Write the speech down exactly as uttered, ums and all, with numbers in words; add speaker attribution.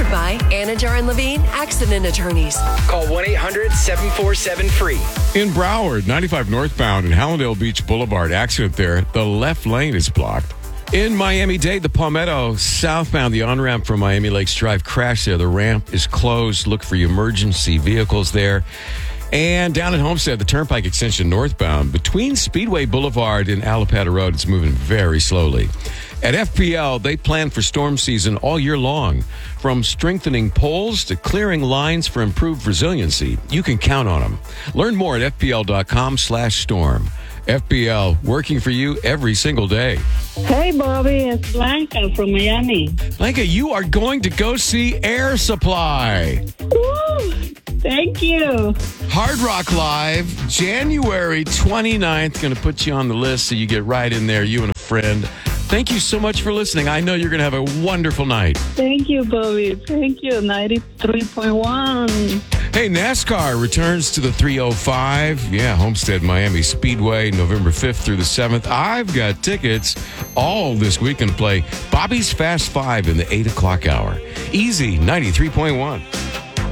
Speaker 1: by Anajar and Levine Accident Attorneys.
Speaker 2: Call one eight hundred seven four seven free.
Speaker 3: In Broward, ninety-five northbound and Hallandale Beach Boulevard, accident there. The left lane is blocked. In Miami-Dade, the Palmetto southbound, the on-ramp from Miami Lakes Drive crashed there. The ramp is closed. Look for emergency vehicles there. And down at Homestead, the Turnpike extension northbound, between Speedway Boulevard and Alapata Road, it's moving very slowly. At F P L, they plan for storm season all year long. From strengthening poles to clearing lines for improved resiliency, you can count on them. Learn more at fpl.com slash storm. F P L, working for you every single day.
Speaker 4: Hey, Bobby, it's Blanca from Miami.
Speaker 3: Blanca, you are going to go see Air Supply.
Speaker 4: Woo! Thank you.
Speaker 3: Hard Rock Live, January twenty-ninth. Going to put you on the list so you get right in there, you and a friend. Thank you so much for listening. I know you're going to have a wonderful night.
Speaker 4: Thank you, Bobby. Thank you. ninety-three point one.
Speaker 3: Hey, NASCAR returns to the three oh five. Yeah, Homestead Miami Speedway, November fifth through the seventh. I've got tickets all this weekend to play Bobby's Fast Five in the eight o'clock hour. Easy, ninety-three point one.